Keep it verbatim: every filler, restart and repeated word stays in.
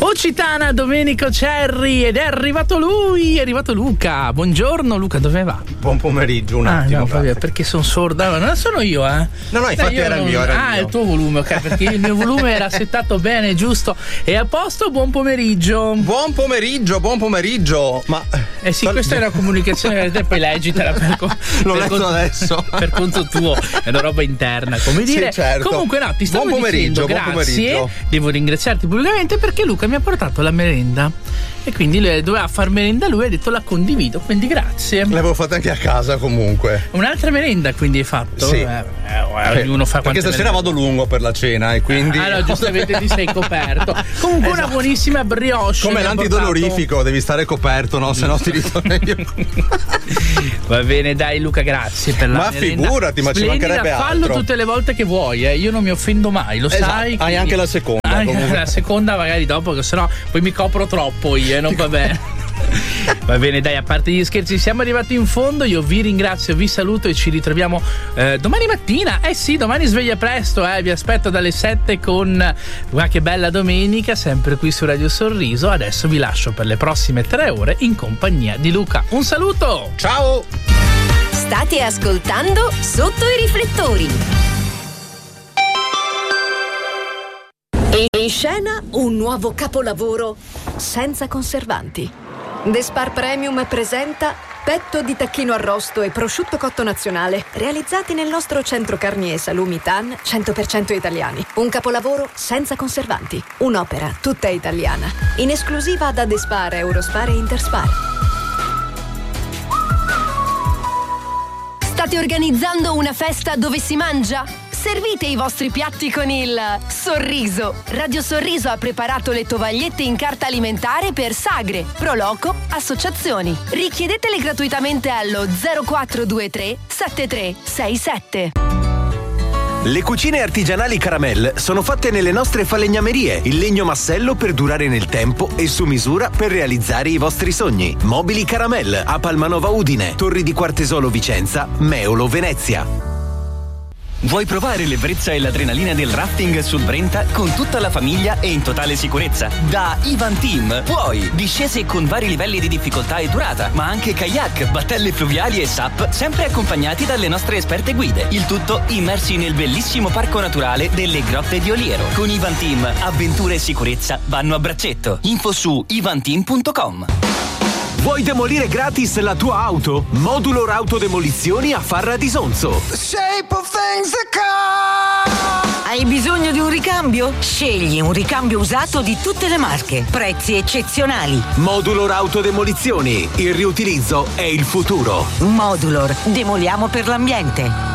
Occitana, Domenico Cerri, ed è arrivato lui, è arrivato Luca. Buongiorno Luca, dove va? Buon pomeriggio, un ah, attimo. No, perché sono sorda, non sono io, eh? No, no, infatti Dai, era non... il mio, era Ah, il mio. il tuo volume, ok, perché il mio volume era settato bene, giusto. E a posto, buon pomeriggio. Buon pomeriggio, buon pomeriggio. Ma eh sì, questa è una comunicazione che te poi leggitela per co- L'ho per letto conto, adesso. Per conto tuo, è una roba interna, come dire. Sì, certo. Comunque no, ti stavo buon pomeriggio, dicendo buon grazie. pomeriggio. Devo ringraziarti pubblicamente perché Luca mi ha portato la merenda. E quindi lui doveva far merenda, lui ha detto la condivido, quindi grazie. L'avevo fatta anche a casa comunque. Un'altra merenda quindi hai fatto? Sì. Eh, eh, ognuno fa perché stasera merende. vado lungo per la cena e quindi. Ah no, giustamente ti sei coperto. Comunque esatto. Una buonissima brioche. Come l'antidolorifico, portato... devi stare coperto, no? Se no ti ritorna io. Va bene, dai Luca, grazie per la ma merenda. Figurati, ma Splendida, ci mancherebbe altro. Fallo tutte le volte che vuoi, eh. Io non mi offendo mai, lo esatto. sai. Hai quindi... anche la seconda. Ah, la seconda magari dopo, che sennò poi mi copro troppo io, eh, non va bene. Va bene, dai, a parte gli scherzi, siamo arrivati in fondo. Io vi ringrazio, vi saluto e ci ritroviamo eh, domani mattina. Eh sì, domani sveglia presto, eh. Vi aspetto dalle sette con Ma che bella domenica, sempre qui su Radio Sorriso. Adesso vi lascio per le prossime tre ore in compagnia di Luca. Un saluto! Ciao! State ascoltando Sotto i riflettori. In scena un nuovo capolavoro senza conservanti. The Spar Premium presenta petto di tacchino arrosto e prosciutto cotto nazionale, realizzati nel nostro centro carni e salumi Tan cento per cento italiani. Un capolavoro senza conservanti, un'opera tutta italiana, in esclusiva da The Spar, Eurospar e Interspar. State organizzando una festa dove si mangia? Servite i vostri piatti con il sorriso. Radio Sorriso ha preparato le tovagliette in carta alimentare per sagre, proloco, associazioni. Richiedetele gratuitamente allo zero quattro due tre sette tre sei sette. Le cucine artigianali Caramel sono fatte nelle nostre falegnamerie, in legno massello per durare nel tempo e su misura per realizzare i vostri sogni. Mobili Caramel a Palmanova Udine, Torri di Quartesolo Vicenza, Meolo Venezia. Vuoi provare l'ebbrezza e l'adrenalina del rafting sul Brenta con tutta la famiglia e in totale sicurezza? Da Ivan Team puoi! Discese con vari livelli di difficoltà e durata, ma anche kayak, battelle fluviali e S U P, sempre accompagnati dalle nostre esperte guide. Il tutto immersi nel bellissimo parco naturale delle Grotte di Oliero. Con Ivan Team, avventura e sicurezza vanno a braccetto. Info su ivanteam punto com. Vuoi demolire gratis la tua auto? Modulor Autodemolizioni a Farra di Sonzo. Hai bisogno di un ricambio? Scegli un ricambio usato di tutte le marche. Prezzi eccezionali. Modulor Autodemolizioni. Il riutilizzo è il futuro. Modulor. Demoliamo per l'ambiente.